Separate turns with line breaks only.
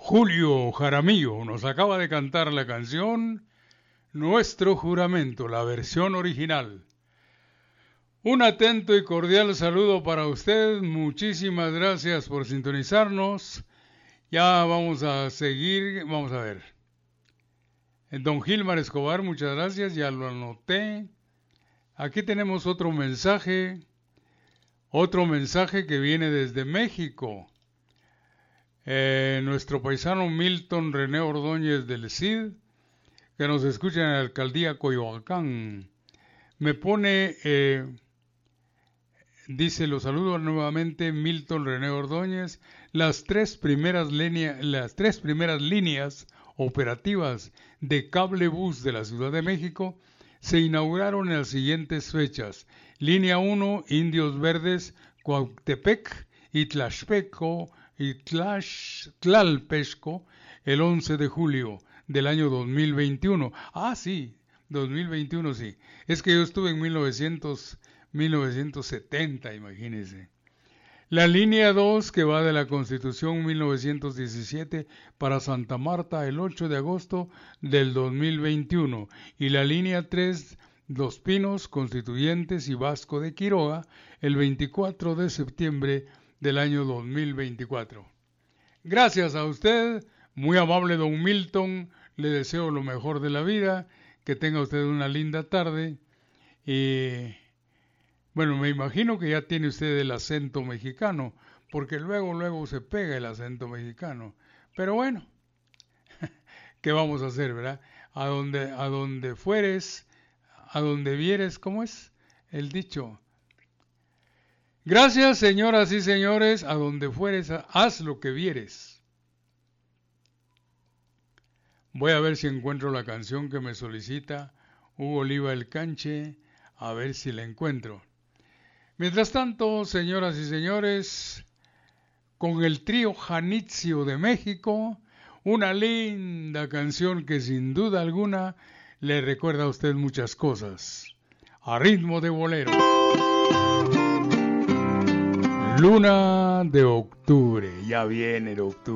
Julio Jaramillo nos acaba de cantar la canción Nuestro Juramento, la versión original. Un atento y cordial saludo para usted. Muchísimas gracias por sintonizarnos. Ya vamos a seguir. Vamos a ver. Don Gilmar Escobar, muchas gracias. Ya lo anoté. Aquí tenemos otro mensaje. Otro mensaje que viene desde México. Nuestro paisano Milton René Ordóñez del CID, que nos escucha en la alcaldía Coyoacán, me pone, dice, lo saludo nuevamente, Milton René Ordóñez, las tres primeras líneas operativas de cable bus de la Ciudad de México se inauguraron en las siguientes fechas. Línea 1, Indios Verdes, Cuautepec y Tlalpexco, el 11 de julio del año 2021. Ah, sí, 2021 sí. Es que yo estuve en 1970, imagínense. La línea 2, que va de la Constitución 1917 para Santa Marta el 8 de agosto del 2021. Y la línea 3, Los Pinos, Constituyentes y Vasco de Quiroga, el 24 de septiembre del año 2024. Gracias a usted, muy amable don Milton, le deseo lo mejor de la vida, que tenga usted una linda tarde y bueno, me imagino que ya tiene usted el acento mexicano, porque luego se pega el acento mexicano, pero bueno, ¿qué vamos a hacer, verdad? A donde fueres, a donde vieres, ¿cómo es el dicho? Gracias, señoras y señores, a donde fueres, haz lo que vieres. Voy a ver si encuentro la canción que me solicita Hugo Oliva el Canche, a ver si la encuentro. Mientras tanto, señoras y señores, con el trío Janitzio de México, una linda canción que sin duda alguna le recuerda a usted muchas cosas. A ritmo de bolero. Luna de octubre, ya viene el octubre.